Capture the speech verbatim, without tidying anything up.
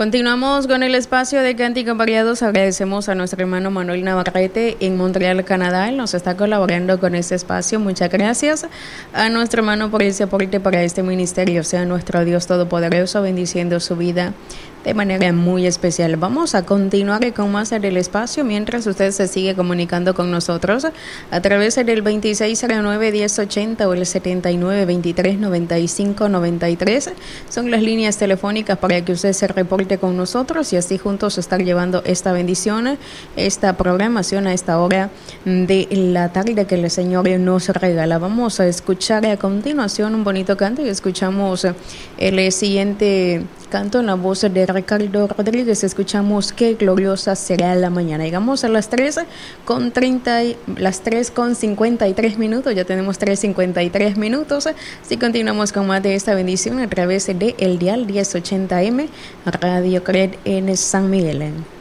Continuamos con el espacio de Cánticos Variados. Agradecemos a nuestro hermano Manuel Navarrete en Montreal, Canadá. Él nos está colaborando con este espacio. Muchas gracias a nuestro hermano por ese aporte para este ministerio. Sea nuestro Dios Todopoderoso bendiciendo su vida de manera muy especial. Vamos a continuar con más en el espacio mientras usted se sigue comunicando con nosotros a través del veintiséis cero nueve, diez ochenta o el setenta y nueve, veintitrés, noventa y cinco, noventa y tres. Son las líneas telefónicas para que usted se reporte con nosotros y así juntos estar llevando esta bendición, esta programación a esta hora de la tarde que el Señor nos regala. Vamos a escuchar a continuación un bonito canto y escuchamos el siguiente canto en la voz de Ricardo Rodríguez. Escuchamos Qué gloriosa será la mañana. Llegamos a las tres con treinta, las tres con cincuenta y tres minutos. Ya tenemos tres cincuenta y tres minutos. Si continuamos con más de esta bendición a través de el dial diez ochenta M Radio Cred en San Miguel.